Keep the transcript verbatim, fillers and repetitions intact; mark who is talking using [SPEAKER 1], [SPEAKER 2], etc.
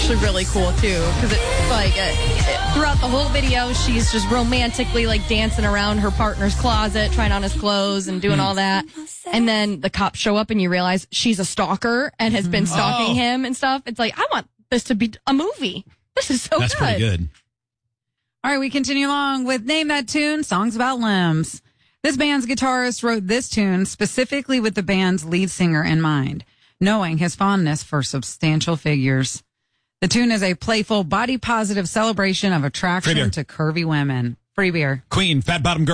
[SPEAKER 1] actually really cool, too, because it's like uh, it, throughout the whole video, she's just romantically like dancing around her partner's closet, trying on his clothes and doing all that. And then the cops show up and you realize she's a stalker and has been stalking
[SPEAKER 2] Oh.
[SPEAKER 1] him and stuff. It's like, I want this to be a movie. This is so
[SPEAKER 2] That's
[SPEAKER 1] good.
[SPEAKER 2] pretty good.
[SPEAKER 3] All right, we continue along with Name That Tune, Songs About Limbs. This band's guitarist wrote this tune specifically with the band's lead singer in mind, knowing his fondness for substantial figures. The tune is a playful, body-positive celebration of attraction
[SPEAKER 2] Free beer.
[SPEAKER 3] to curvy women. Free beer.
[SPEAKER 2] Queen, Fat Bottom Girl.